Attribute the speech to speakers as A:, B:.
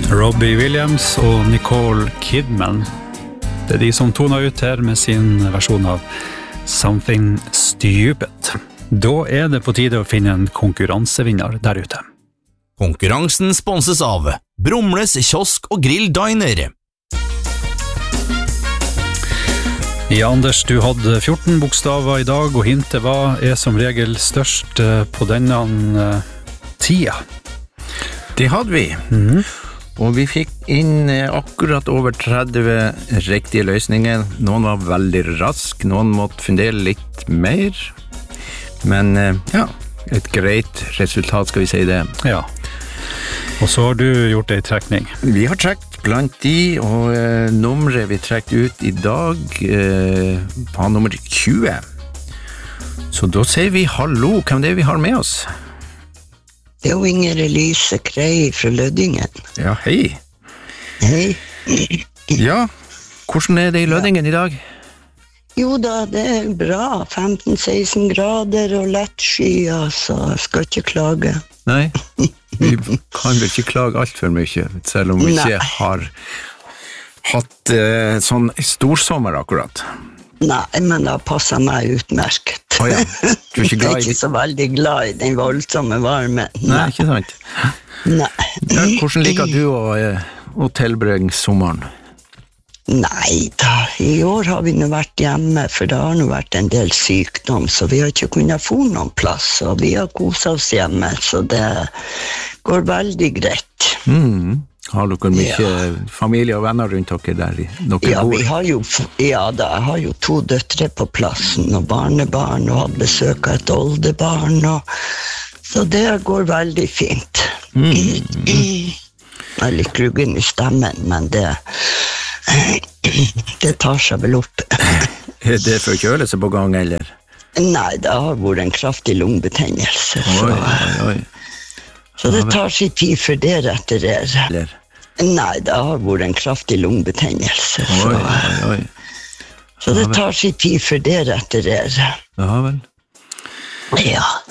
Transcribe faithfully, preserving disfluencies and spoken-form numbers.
A: Robbie Williams og Nicole Kidman. Det er de som toner ut her med sin versjon av Something Stupid. Da er det på tide å finne en konkurransevinner der ute.
B: Konkurransen sponses av Brumles kiosk og grill diner.
A: Ja, Anders, du hadde fjorten bokstaver i dag, og hintet var er som regel størst på denne tida.
C: Det hadde vi.
A: Mhm.
C: Og vi fikk inn akkurat over tretti riktige løsninger. Noen var veldig rask, noen måtte fundere litt mer. Men ja, et greit resultat, skal vi si det.
A: Ja. Og så har du gjort en trekning.
C: Vi har trekt blant de, og eh, nummeret vi trekt ut i dag eh, var nummer tjue. Så da sier vi hallo, hvem det er vi har med oss?
D: Det er jo Inger Elise Krei fra Lødingen.
C: Ja, hei.
D: Hei.
C: Ja, hvordan er det i Lødingen i dag?
D: Jo da, det er bra. femten til seksten grader og lett skyer, så jeg skal ikke klage.
C: Nei, vi kan vel ikke klage alt for mye, selv om vi
D: Nei.
C: ikke har hatt eh, sånn storsommer akkurat.
D: Nei, men det passer meg utmerket.
C: Å ja, du er ikke
D: Jeg er
C: glad i...
D: ikke så veldig glad i den voldsomme varmen.
C: Nei, ikke sant?
D: Nei.
C: Ja, hvordan liker du å, eh, å tilbringe sommeren?
D: Nei da, i år har vi nå vært hjemme, for det har nå vært en del sykdom, så vi har ikke kunnet få noen plass, og vi har koset oss hjemme, så det går veldig greit.
C: Mm. Har dere mye
D: Ja.
C: familie og venner rundt dere der dere
D: Ja,
C: bor?
D: vi har jo, ja da, jeg har jo to døtre på plassen, og barnebarn, og hadde besøk av et oldebarn, og, så det går veldig fint.
C: Mm.
D: Jeg er litt gruggen i stemmen, men det, det tar seg vel opp.
C: Er det forkjølelse på gang, eller?
D: Nei, det har vært en kraftig lungebetennelse, så,
C: Oi, oi, oi.
D: så det tar sin tid for det etter det.
C: Eller?
D: Nei, det har vært en kraftig lungebetennelse, så,
C: Oi, oi, oi.
D: så det tar sin tid for det etter det.
C: Ja vel.
D: Ja.